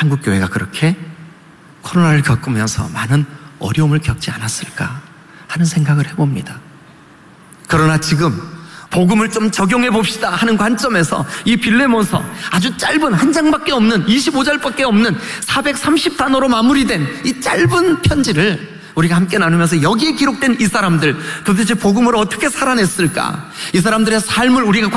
한국교회가 그렇게 코로나를 겪으면서 많은 어려움을 겪지 않았을까 하는 생각을 해봅니다. 그러나 지금 복음을 좀 적용해 봅시다 하는 관점에서 이 빌레몬서, 아주 짧은 한 장밖에 없는 25절밖에 없는 430단어로 마무리된 이 짧은 편지를 우리가 함께 나누면서 여기에 기록된 이 사람들 도대체 복음을 어떻게 살아냈을까, 이 사람들의 삶을 우리가